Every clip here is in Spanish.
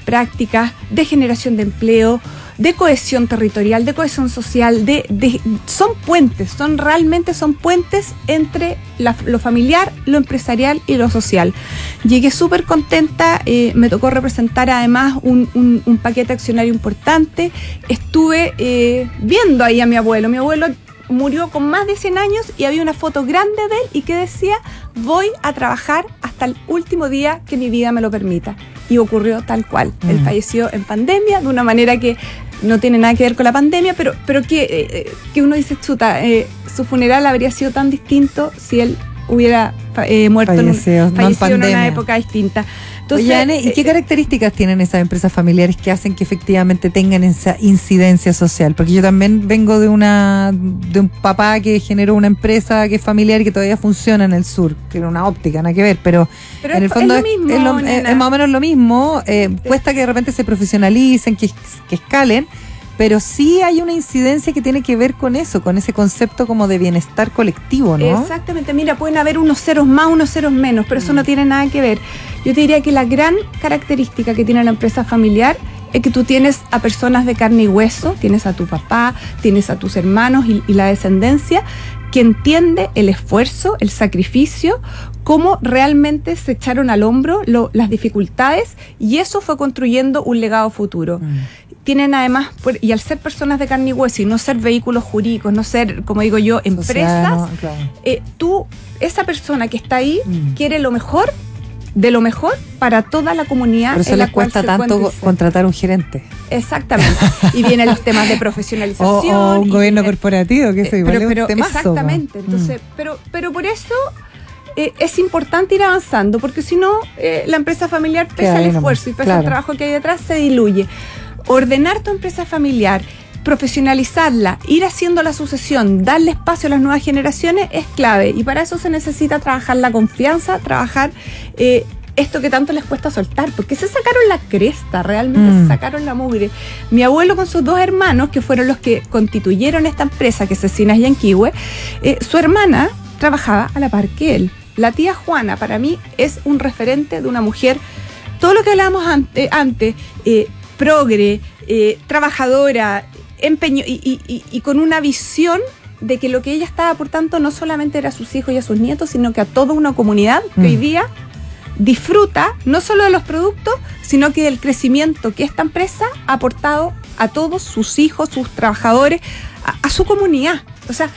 prácticas, de generación de empleo, de cohesión territorial, de cohesión social, son puentes, realmente son puentes entre lo familiar, lo empresarial y lo social. Llegué súper contenta, me tocó representar además un paquete accionario importante. Estuve viendo ahí a mi abuelo. Mi abuelo murió con más de 100 años y había una foto grande de él y que decía: voy a trabajar hasta el último día que mi vida me lo permita. Y ocurrió tal cual. Él falleció en pandemia, de una manera que no tiene nada que ver con la pandemia, pero que uno dice, chuta, su funeral habría sido tan distinto si él hubiera muerto fallecido en una época distinta. Entonces, oye, Anne, ¿y qué características tienen esas empresas familiares que hacen que efectivamente tengan esa incidencia social? Porque yo también vengo de un papá que generó una empresa que es familiar y que todavía funciona en el sur, que era una óptica, nada que ver, pero en el fondo es más o menos lo mismo. Cuesta que de repente se profesionalicen, que escalen, pero sí hay una incidencia que tiene que ver con eso, con ese concepto como de bienestar colectivo, ¿no? Exactamente, mira, pueden haber unos ceros más, unos ceros menos, pero eso no tiene nada que ver. Yo te diría que la gran característica que tiene la empresa familiar es que tú tienes a personas de carne y hueso, tienes a tu papá, tienes a tus hermanos y la descendencia, que entiende el esfuerzo, el sacrificio, cómo realmente se echaron al hombro las dificultades, y eso fue construyendo un legado futuro. Tienen además, y al ser personas de carne y hueso y no ser vehículos jurídicos, no ser, como digo yo, empresas, esa persona que está ahí quiere lo mejor, de lo mejor para toda la comunidad. Por eso les cuesta tanto contratar un gerente. Exactamente. Y vienen los temas de profesionalización. O un gobierno corporativo, que eso igual es un temazo. Exactamente. Entonces, pero por eso es importante ir avanzando, porque si no, la empresa familiar pesa el esfuerzo y pesa el trabajo que hay detrás, se diluye. Ordenar tu empresa familiar, profesionalizarla, ir haciendo la sucesión, darle espacio a las nuevas generaciones es clave, y para eso se necesita trabajar la confianza, trabajar esto que tanto les cuesta soltar, porque se sacaron la cresta, realmente se sacaron la mugre. Mi abuelo con sus dos hermanos, que fueron los que constituyeron esta empresa, que es Cecinas Yanquihue, su hermana trabajaba a la par que él. La tía Juana, para mí, es un referente de una mujer, todo lo que hablábamos antes, progre, trabajadora, empeño y con una visión de que lo que ella estaba aportando no solamente era a sus hijos y a sus nietos, sino que a toda una comunidad que hoy día disfruta no solo de los productos, sino que del crecimiento que esta empresa ha aportado a todos sus hijos, sus trabajadores, a su comunidad. O sea,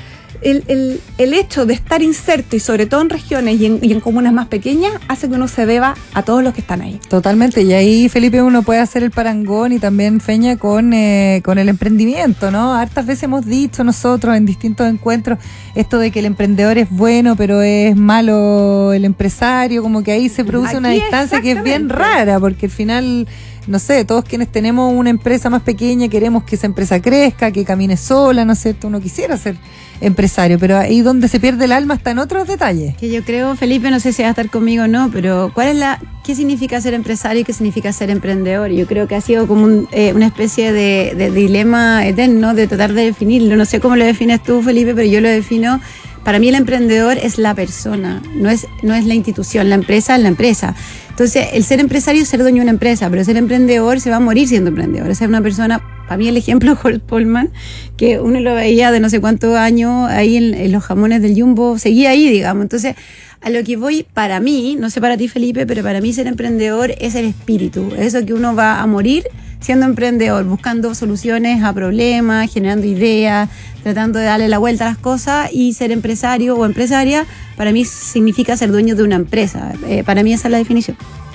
el hecho de estar inserto, y sobre todo en regiones y en comunas más pequeñas, hace que uno se deba a todos los que están ahí. Totalmente, y ahí, Felipe, uno puede hacer el parangón y también, Feña, con el emprendimiento, ¿no? Hartas veces hemos dicho nosotros en distintos encuentros esto de que el emprendedor es bueno, pero es malo el empresario, como que ahí se produce una distancia que es bien rara, porque al final, no sé, todos quienes tenemos una empresa más pequeña queremos que esa empresa crezca, que camine sola, ¿no es cierto? Uno quisiera ser empresario, pero ahí donde se pierde el alma está en otros detalles. Que yo creo, Felipe, no sé si va a estar conmigo o no, pero ¿qué significa ser empresario y qué significa ser emprendedor? Yo creo que ha sido como una especie de dilema eterno de tratar de definirlo. No sé cómo lo defines tú, Felipe, pero yo lo defino. Para mí el emprendedor es la persona, no es la institución, la empresa es la empresa. Entonces, el ser empresario es ser dueño de una empresa, pero ser emprendedor se va a morir siendo emprendedor. Es ser una persona, para mí el ejemplo es Holt Polman, que uno lo veía de no sé cuántos años ahí en los jamones del Jumbo, seguía ahí, digamos. Entonces, a lo que voy, para mí, no sé para ti, Felipe, pero para mí ser emprendedor es el espíritu, es eso que uno va a morir siendo emprendedor, buscando soluciones a problemas, generando ideas, tratando de darle la vuelta a las cosas. Y ser empresario o empresaria, para mí significa ser dueño de una empresa. Para mí esa es la definición.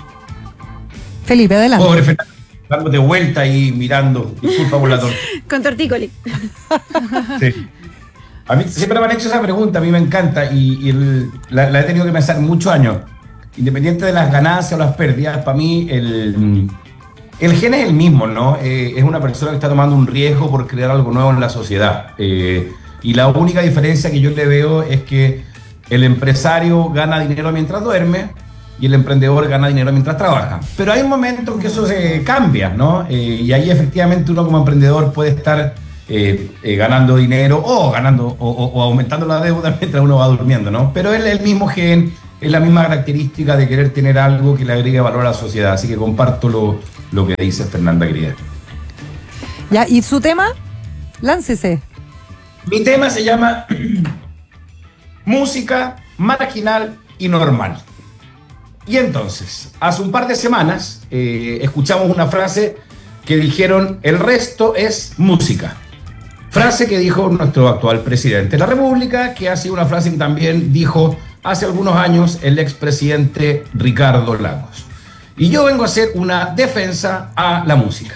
Felipe, adelante. Pobre Fernando, dándote vuelta y mirando. Disculpa por la torta. Con tortícoli. Sí. A mí siempre me han hecho esa pregunta, a mí me encanta y la he tenido que pensar muchos años. Independiente de las ganancias o las pérdidas, para mí el gen es el mismo, ¿no? Es una persona que está tomando un riesgo por crear algo nuevo en la sociedad. Y la única diferencia que yo le veo es que el empresario gana dinero mientras duerme y el emprendedor gana dinero mientras trabaja. Pero hay un momento en que eso se cambia, ¿no? Y ahí efectivamente uno como emprendedor puede estar ganando dinero o aumentando la deuda mientras uno va durmiendo, ¿no? Pero es el mismo gen, es la misma característica de querer tener algo que le agregue valor a la sociedad. Así que comparto lo que dice Fernanda, querida. Ya, ¿y su tema? Láncese. Mi tema se llama música marginal y normal. Y entonces, hace un par de semanas escuchamos una frase que dijeron: el resto es música. Frase que dijo nuestro actual presidente de la República, que ha sido una frase que también dijo hace algunos años el expresidente Ricardo Lagos. Y yo vengo a hacer una defensa a la música.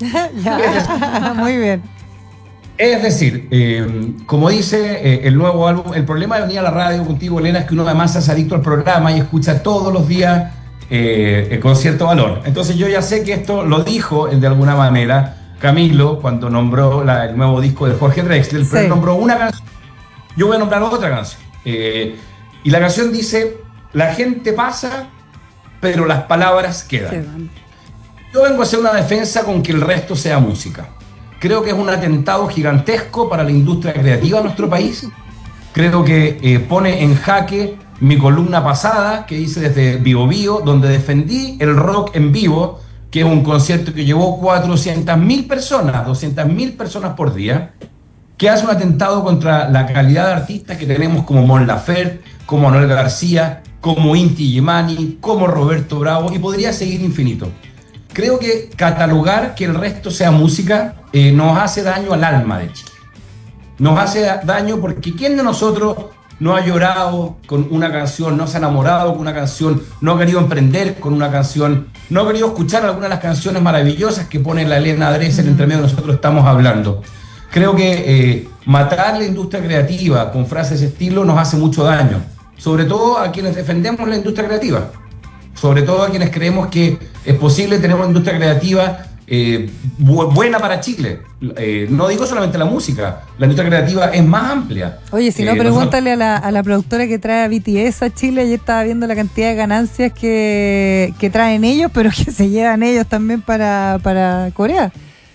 Muy bien. Es decir, como dice el nuevo álbum, el problema de venir a la radio contigo, Elena, es que uno además es adicto al programa y escucha todos los días con cierto valor. Entonces yo ya sé que esto lo dijo de alguna manera Camilo cuando nombró el nuevo disco de Jorge Drexler, pero él nombró una canción. Yo voy a nombrar otra canción. Y la canción dice: la gente pasa, pero las palabras quedan. Yo vengo a hacer una defensa con que el resto sea música. Creo que es un atentado gigantesco para la industria creativa de nuestro país. Creo que pone en jaque mi columna pasada, que hice desde Vivo Vivo, donde defendí el rock en vivo, que es un concierto que llevó 400.000 personas, 200.000 personas por día, que hace un atentado contra la calidad de artistas que tenemos como Mon Laferte, como Manuel García, como Inti Illimani, como Roberto Bravo, y podría seguir infinito. Creo que catalogar que el resto sea música nos hace daño al alma de Chile. Nos hace daño porque ¿quién de nosotros no ha llorado con una canción, no se ha enamorado con una canción, no ha querido emprender con una canción, no ha querido escuchar alguna de las canciones maravillosas que pone la Elena Drexler entre medio de nosotros estamos hablando? Creo que matar la industria creativa con frases de ese estilo nos hace mucho daño, sobre todo a quienes defendemos la industria creativa, sobre todo a quienes creemos que es posible tener una industria creativa buena para Chile. No digo solamente la música, la industria creativa es más amplia. Oye, si no, pregúntale a la productora que trae a BTS a Chile. Ayer estaba viendo la cantidad de ganancias que traen ellos, pero que se llevan ellos también para Corea.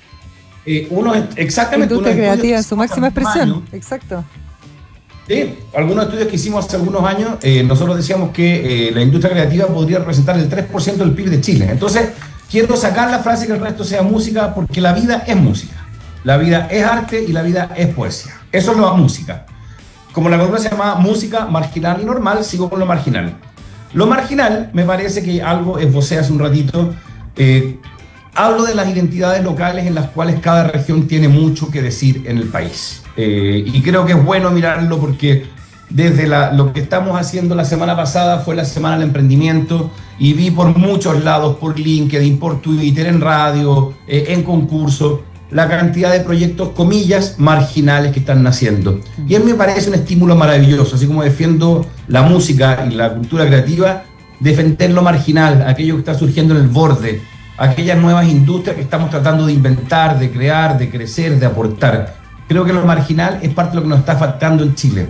Exactamente. Industria creativa en su máxima expresión. Exacto. Sí, algunos estudios que hicimos hace algunos años, nosotros decíamos que la industria creativa podría representar el 3% del PIB de Chile. Entonces, quiero sacar la frase que el resto sea música, porque la vida es música. La vida es arte y la vida es poesía. Eso es la música. Como la columna se llama música marginal y normal, sigo con lo marginal. Lo marginal, me parece que algo esbocé hace un ratito. Hablo de las identidades locales en las cuales cada región tiene mucho que decir en el país. Y creo que es bueno mirarlo porque desde lo que estamos haciendo la semana pasada fue la Semana del Emprendimiento y vi por muchos lados, por LinkedIn, por Twitter, en radio, en concurso, la cantidad de proyectos, comillas, marginales que están naciendo. Y a mí me parece un estímulo maravilloso, así como defiendo la música y la cultura creativa, defender lo marginal, aquello que está surgiendo en el borde, aquellas nuevas industrias que estamos tratando de inventar, de crear, de crecer, de aportar. Creo que lo marginal es parte de lo que nos está faltando en Chile.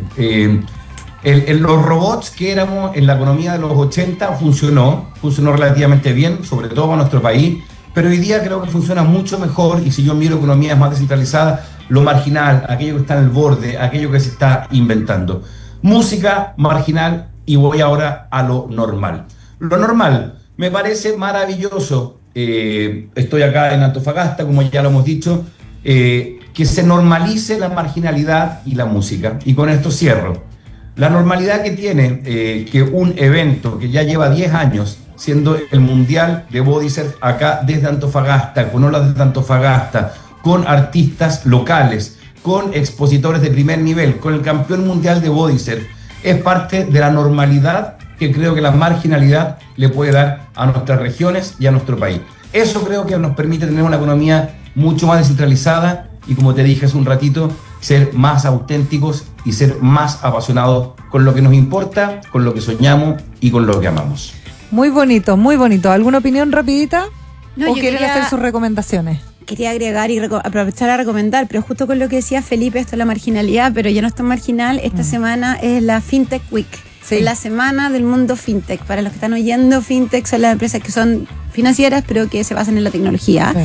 Los robots que éramos en la economía de los 80 funcionó relativamente bien, sobre todo para nuestro país, pero hoy día creo que funciona mucho mejor, y si yo miro economías más descentralizadas, lo marginal, aquello que está en el borde, aquello que se está inventando. Música marginal, y voy ahora a lo normal. Lo normal me parece maravilloso. Estoy acá en Antofagasta, como ya lo hemos dicho, que se normalice la marginalidad y la música. Y con esto cierro. La normalidad que tiene que un evento que ya lleva 10 años siendo el Mundial de Body Surf acá desde Antofagasta, con olas desde Antofagasta, con artistas locales, con expositores de primer nivel, con el campeón mundial de Body Surf, es parte de la normalidad que creo que la marginalidad le puede dar a nuestras regiones y a nuestro país. Eso creo que nos permite tener una economía mucho más descentralizada y, como te dije hace un ratito, ser más auténticos y ser más apasionados con lo que nos importa, con lo que soñamos y con lo que amamos. Muy bonito, muy bonito. ¿Alguna opinión rapidita? No, ¿O quieren hacer sus recomendaciones? Quería agregar y aprovechar a recomendar, pero justo con lo que decía Felipe, esto es la marginalidad, pero ya no es tan marginal. Esta semana es la FinTech Week. Sí. Es la semana del mundo FinTech. Para los que están oyendo, FinTech son las empresas que son financieras, pero que se basan en la tecnología. Sí.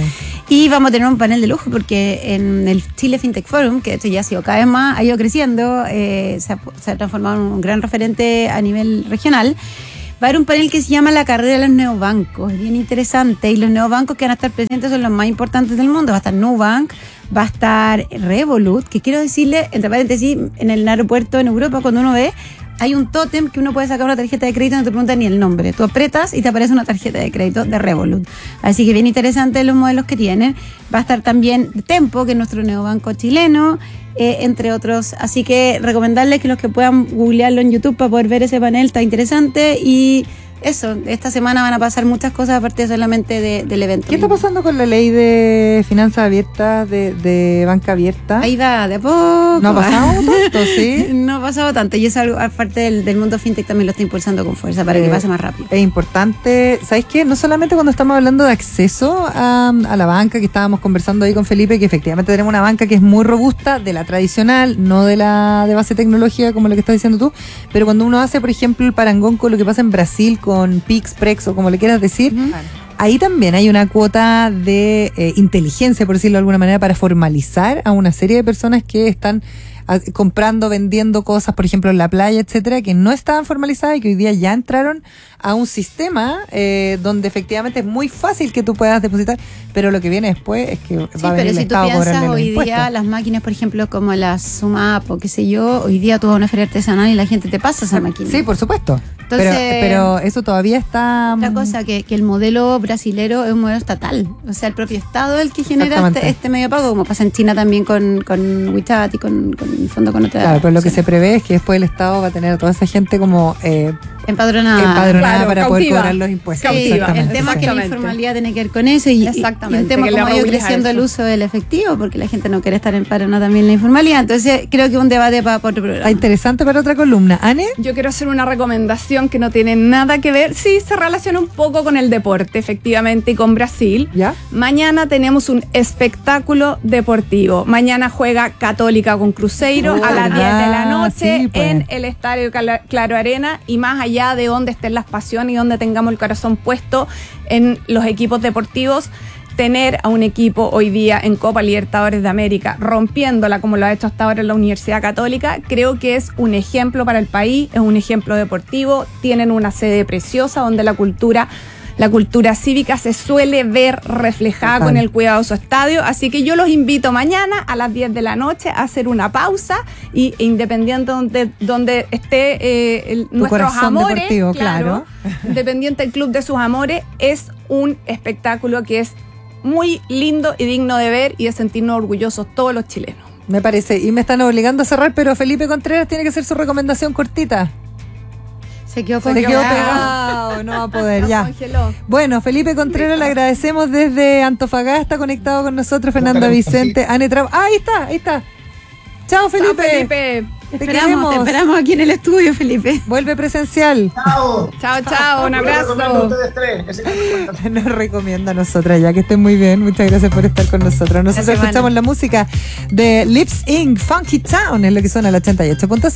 Y vamos a tener un panel de lujo porque en el Chile FinTech Forum, que esto ya ha sido cada vez más, ha ido creciendo, se ha transformado en un gran referente a nivel regional. Va a haber un panel que se llama La carrera de los neobancos, bien interesante, y los neobancos que van a estar presentes son los más importantes del mundo. Va a estar Nubank, va a estar Revolut, que quiero decirle, entre paréntesis, en el aeropuerto en Europa, cuando uno ve, hay un tótem que uno puede sacar una tarjeta de crédito y no te pregunta ni el nombre. Tú apretas y te aparece una tarjeta de crédito de Revolut. Así que bien interesante los modelos que tienen. Va a estar también Tempo, que es nuestro neobanco chileno, entre otros. Así que recomendarles que los que puedan googlearlo en YouTube para poder ver ese panel, está interesante. Y eso, esta semana van a pasar muchas cosas aparte solamente del evento. ¿Qué está pasando con la ley de finanzas abiertas, de banca abierta? Ahí va, de a poco. No ha pasado tanto, ¿sí? No ha pasado tanto, y eso algo, aparte del mundo fintech, también lo está impulsando con fuerza para que pase más rápido. Es importante, ¿sabes qué? No solamente cuando estamos hablando de acceso a la banca, que estábamos conversando ahí con Felipe, que efectivamente tenemos una banca que es muy robusta, de la tradicional, no de la de base tecnológica como lo que estás diciendo tú, pero cuando uno hace, por ejemplo, el parangón con lo que pasa en Brasil, con Pix, Prex o como le quieras decir, ahí también hay una cuota de inteligencia, por decirlo de alguna manera, para formalizar a una serie de personas que están comprando, vendiendo cosas, por ejemplo, en la playa, etcétera, que no estaban formalizadas y que hoy día ya entraron a un sistema donde efectivamente es muy fácil que tú puedas depositar, pero lo que viene después es que va a venir el Estado a cobrarle los impuestos. Sí, pero si tú piensas hoy día, las máquinas, por ejemplo, como la Sumap o qué sé yo, hoy día tú vas a una feria artesanal y la gente te pasa esa máquina. Sí, por supuesto. Entonces, pero eso todavía está... Otra cosa, que el modelo brasilero es un modelo estatal. O sea, el propio Estado es el que genera este medio de pago, como pasa en China también con WeChat y con el fondo con otra... Claro, pero lo que se prevé es que después el Estado va a tener a toda esa gente como... empadronada claro, para poder cobrar los impuestos. Sí, el tema es que la informalidad tiene que ver con eso y un tema como ha ido creciendo el uso del efectivo, porque la gente no quiere estar empadronada también en la informalidad. Entonces creo que es un debate para otro programa. Interesante para otra columna. ¿Ane? Yo quiero hacer una recomendación que no tiene nada que ver, sí, se relaciona un poco con el deporte, efectivamente, y con Brasil. ¿Ya? Mañana tenemos un espectáculo deportivo. Mañana juega Católica con Cruzeiro a las 10 de la noche, sí, pues, en el Estadio Claro Arena, y más allá de donde estén las pasiones y donde tengamos el corazón puesto en los equipos deportivos, tener a un equipo hoy día en Copa Libertadores de América rompiéndola como lo ha hecho hasta ahora en la Universidad Católica, creo que es un ejemplo para el país, es un ejemplo deportivo. Tienen una sede preciosa donde la cultura cívica se suele ver reflejada con el cuidado de su estadio, así que yo los invito mañana a las 10 de la noche a hacer una pausa y independiente donde esté nuestros amores, deportivo, claro, independiente del club de sus amores, es un espectáculo que es muy lindo y digno de ver y de sentirnos orgullosos todos los chilenos. Me parece, y me están obligando a cerrar, pero Felipe Contreras tiene que hacer su recomendación cortita. Se quedó pegado, no va a poder, ya. Congeló. Bueno, Felipe Contreras, le agradecemos desde Antofagasta, conectado con nosotros, Fernanda Vicente, Ane Traba. Ahí está. Chao, Felipe. Chao, Felipe. Te esperamos aquí en el estudio, Felipe. Vuelve presencial. Chao, un abrazo. Nos recomienda a nosotras ya, que estén muy bien. Muchas gracias por estar con nosotros. Nosotros escuchamos la música de Lips Inc. Funky Town, es lo que suena el 88.5.